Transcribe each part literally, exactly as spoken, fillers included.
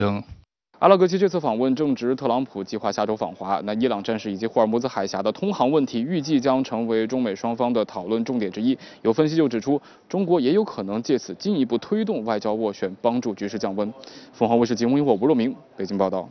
争。阿拉格齐这次访问正值特朗普计划下周访华，那伊朗战事以及霍尔木兹海峡的通航问题，预计将成为中美双方的讨论重点之一。有分析就指出，中国也有可能借此进一步推动外交斡旋，帮助局势降温。凤凰卫视节目萤火吴若明北京报道。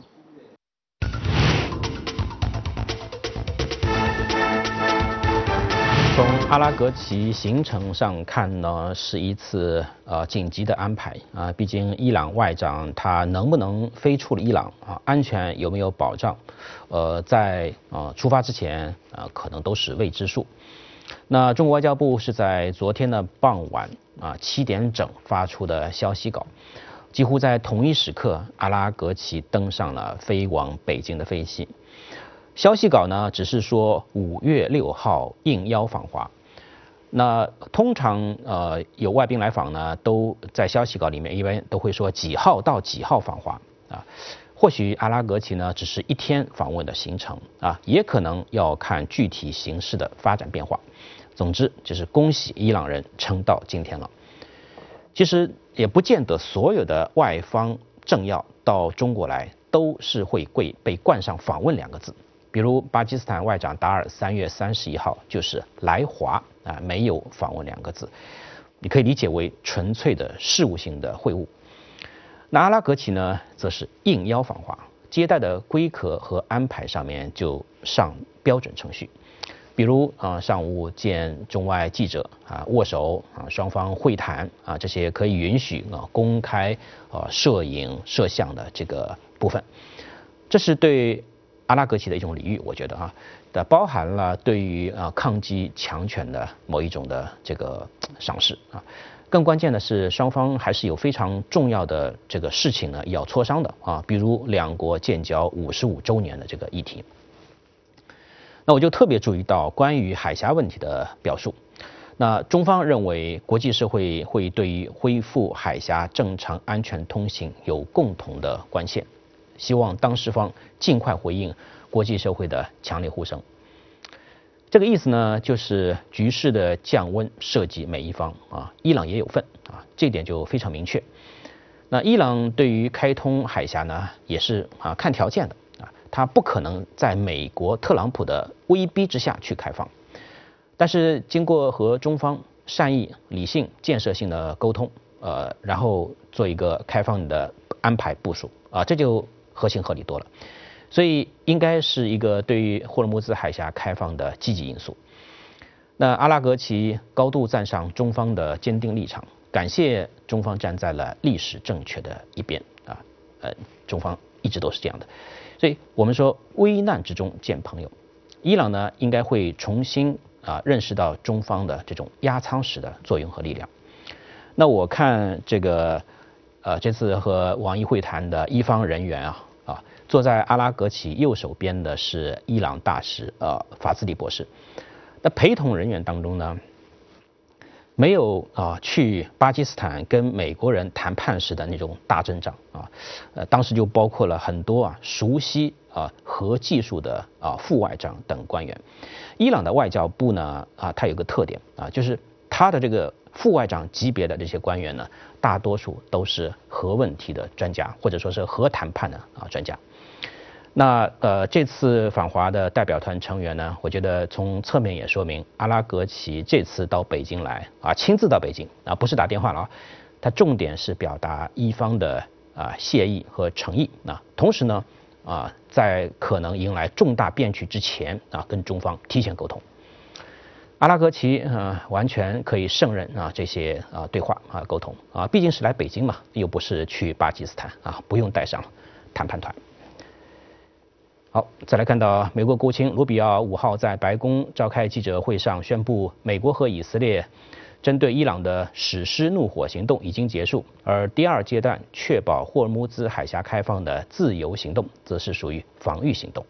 从阿拉格齐行程上看呢，是一次呃紧急的安排啊。毕竟伊朗外长他能不能飞出了伊朗啊，安全有没有保障，呃，在呃出发之前啊，可能都是未知数。那中国外交部是在昨天的傍晚啊七点整发出的消息稿，几乎在同一时刻，阿拉格齐登上了飞往北京的飞机。消息稿呢，只是说五月六号应邀访华。那通常呃有外宾来访呢，都在消息稿里面一般都会说几号到几号访华啊。或许阿拉格齐呢只是一天访问的行程啊，也可能要看具体形势的发展变化。总之就是恭喜伊朗人撑到今天了。其实也不见得所有的外方政要到中国来都是会被被冠上访问两个字。比如巴基斯坦外长达尔三月三十一号就是来华啊，没有访问两个字，你可以理解为纯粹的事务性的会晤。那阿拉格齐呢，则是应邀访华，接待的规格和安排上面就上标准程序，比如啊、呃、上午见中外记者啊握手啊，双方会谈啊，这些可以允许啊公开啊摄影摄像的这个部分，这是对阿拉格齐的一种礼遇，我觉得啊，的包含了对于啊抗击强权的某一种的这个赏识啊。更关键的是，双方还是有非常重要的这个事情呢要磋商的啊，比如两国建交五十五周年的这个议题。那我就特别注意到关于海峡问题的表述。那中方认为国际社会会对于恢复海峡正常安全通行有共同的关切。希望当事方尽快回应国际社会的强烈呼声。这个意思呢，就是局势的降温涉及每一方啊，伊朗也有份啊，这点就非常明确。那伊朗对于开通海峡呢，也是啊看条件的啊，它不可能在美国特朗普的威逼之下去开放，但是经过和中方善意、理性、建设性的沟通，呃，然后做一个开放的安排部署啊，这就合情合理多了，所以应该是一个对于霍尔木兹海峡开放的积极因素。那阿拉格齐高度赞赏中方的坚定立场，感谢中方站在了历史正确的一边啊，呃，中方一直都是这样的。所以我们说危难之中见朋友，伊朗呢应该会重新啊认识到中方的这种压舱石的作用和力量。那我看这个。呃，这次和王毅会谈的一方人员啊啊，坐在阿拉格齐右手边的是伊朗大使呃法兹里博士。那陪同人员当中呢，没有啊去巴基斯坦跟美国人谈判时的那种大阵仗啊，呃，当时就包括了很多啊熟悉啊核技术的啊副外长等官员。伊朗的外交部呢啊，它有个特点啊，就是它的这个副外长级别的这些官员呢，大多数都是核问题的专家，或者说是核谈判的啊专家。那呃，这次访华的代表团成员呢，我觉得从侧面也说明，阿拉格齐这次到北京来啊，亲自到北京啊，不是打电话了啊，他重点是表达伊方的啊谢意和诚意啊，同时呢啊，在可能迎来重大变局之前啊，跟中方提前沟通。阿拉格齐呃完全可以胜任啊这些啊对话啊沟通啊，毕竟是来北京嘛，又不是去巴基斯坦啊，不用带上谈判团。好，再来看到美国国务卿卢比奥五号在白宫召开记者会上宣布，美国和以色列针对伊朗的史诗怒火行动已经结束，而第二阶段确保霍尔木兹海峡开放的自由行动，则是属于防御行动。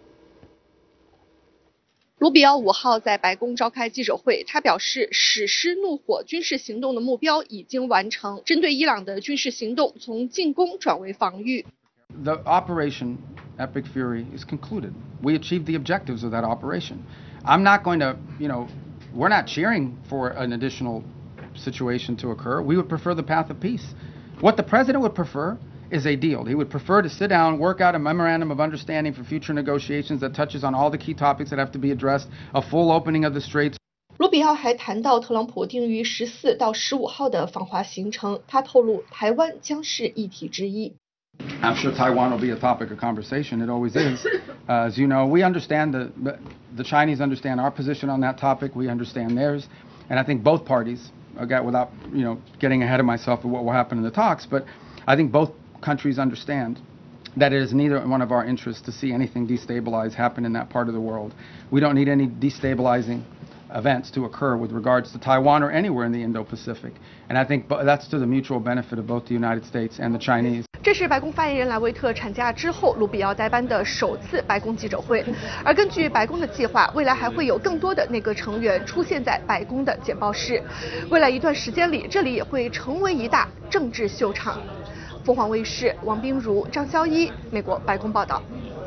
卢比奥五号在白宫召开记者会，他表示，史诗怒火军事行动的目标已经完成，针对伊朗的军事行动从进攻转为防御。 The operation Epic Fury is concluded. We achieved the objectives of that operation. I'm not going to, you know, we're not cheering for an additional situation to occur. We would prefer the path of peace. What the president would prefer is a deal. He would prefer to sit down, work out a memorandum of understanding for future negotiations that touches on all the key topics that have to be addressed, a full opening of the straits. 卢比奥还谈到特朗普定于十四到十五号的访华行程，他透露台湾将是议题之一。 I'm sure Taiwan will be a topic of conversation. It always is. Uh, as you know, we understand the the Chinese understand our position on that topic. We understand theirs, and I think both parties. Again, without you know getting ahead of myself of what will happen in the talks, but I think both countries understand that it is neither one of our interests to see anything destabilize happen in that part of the world. We don't need any destabilizing events to occur with regards to Taiwan or anywhere in the Indo-Pacific. And I think that's to the mutual benefit of both the United States and the Chinese. 这是白宫发言人莱维特产假之后，卢比奥代班的首次白宫记者会。而根据白宫的计划，未来还会有更多的内阁成员出现在白宫的简报室。未来一段时间里，这里也会成为一大政治秀场。凤凰卫视王冰如、张潇一，美国白宫报道。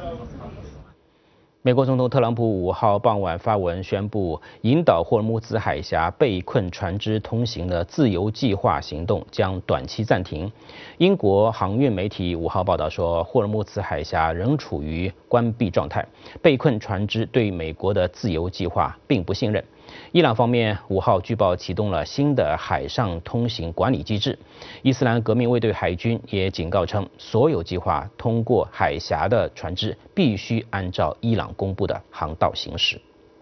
美国总统特朗普五号傍晚发文宣布，引导霍尔木兹海峡被困船只通行的自由计划行动将短期暂停。英国航运媒体五号报道说，霍尔木兹海峡仍处于关闭状态，被困船只对美国的自由计划并不信任。 伊朗方面五号据报启动了新的海上通行管理机制。伊斯兰革命卫队海军也警告称，所有计划通过海峡的船只必须按照伊朗公布的航道行驶。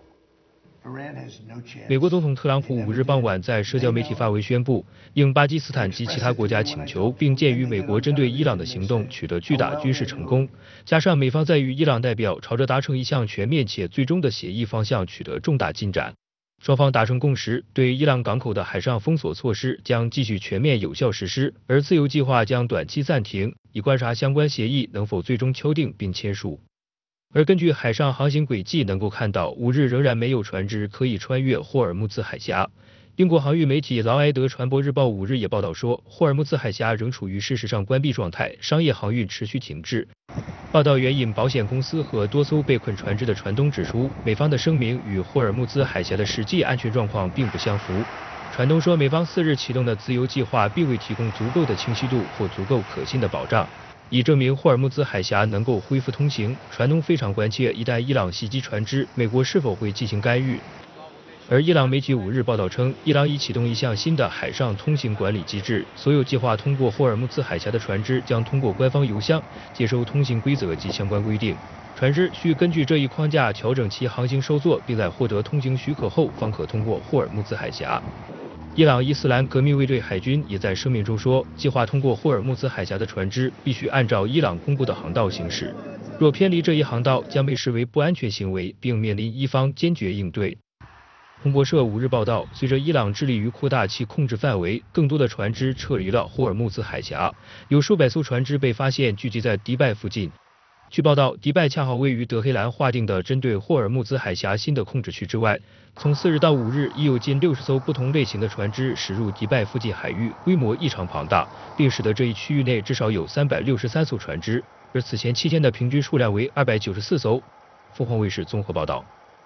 美国总统特朗普五日傍晚在社交媒体发文宣布，应巴基斯坦及其他国家请求，并鉴于美国针对伊朗的行动取得巨大军事成功，加上美方在与伊朗代表朝着达成一项全面且最终的协议方向取得重大进展。 双方达成共识，对伊朗港口的海上封锁措施将继续全面有效实施，而自由计划将短期暂停，以观察相关协议能否最终敲定并签署。而根据海上航行轨迹能够看到，五日仍然没有船只可以穿越霍尔木兹海峡。英国航运媒体劳埃德船舶日报五日也报道说，霍尔木兹海峡仍处于事实上关闭状态，商业航运持续停滞。 报道援引保险公司和多艘被困船只的船东指出，美方的声明与霍尔木兹海峡的实际安全状况并不相符。船东说，美方四日启动的自由计划并未提供足够的清晰度或足够可信的保障，以证明霍尔木兹海峡能够恢复通行。船东非常关切，一旦伊朗袭击船只，美国是否会进行干预。 而伊朗媒体五日报道称，伊朗已启动一项新的海上通行管理机制，所有计划通过霍尔木兹海峡的船只将通过官方邮箱接收通行规则及相关规定。船只需根据这一框架调整其航行收作，并在获得通行许可后方可通过霍尔木兹海峡。伊朗伊斯兰革命卫队海军也在声明中说，计划通过霍尔木兹海峡的船只必须按照伊朗公布的航道行驶，若偏离这一航道，将被视为不安全行为，并面临伊方坚决应对。 彭博社五日报道，随着伊朗致力于扩大其控制范围，更多的船只撤离了霍尔木兹海峡，有数百艘船只被发现聚集在迪拜附近。据报道，迪拜恰好位于德黑兰划定的针对霍尔木兹海峡新的控制区之外。从四日到五日，已有近六十艘不同类型的船只驶入迪拜附近海域，规模异常庞大，并使得这一区域内至少有三百六十三艘船只，而此前七天的平均数量为二百九十四艘。凤凰卫视综合报道。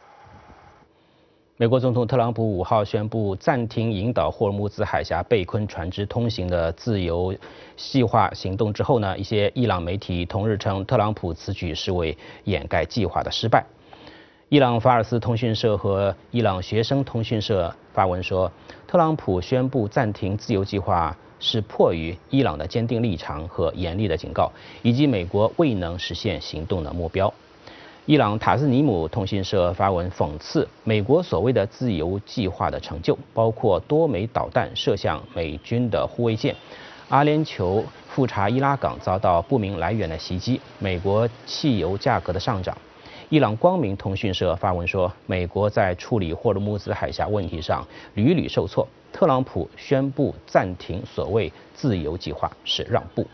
美国总统特朗普五号宣布暂停引导霍尔木兹海峡被困船只通行的自由计划行动之后呢，一些伊朗媒体同日称，特朗普此举是为掩盖计划的失败。伊朗法尔斯通讯社和伊朗学生通讯社发文说，特朗普宣布暂停自由计划是迫于伊朗的坚定立场和严厉的警告，以及美国未能实现行动的目标。 伊朗塔斯尼姆通讯社发文讽刺美国所谓的自由计划的成就，包括多枚导弹射向美军的护卫舰，阿联酋富查伊拉港遭到不明来源的袭击，美国汽油价格的上涨。伊朗光明通讯社发文说，美国在处理霍尔木兹海峡问题上屡屡受挫，特朗普宣布暂停所谓自由计划是让步。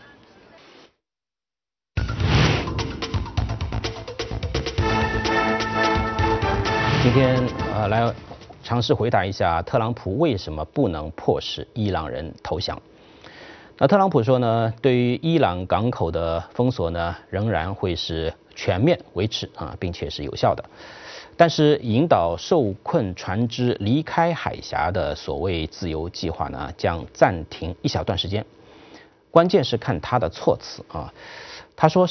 今天呃来尝试回答一下特朗普为什么不能迫使伊朗人投降。那特朗普说呢，对于伊朗港口的封锁呢，仍然会是全面维持啊，并且是有效的。但是引导受困船只离开海峡的所谓自由计划呢，将暂停一小段时间。 关键是看他的措辞啊。他说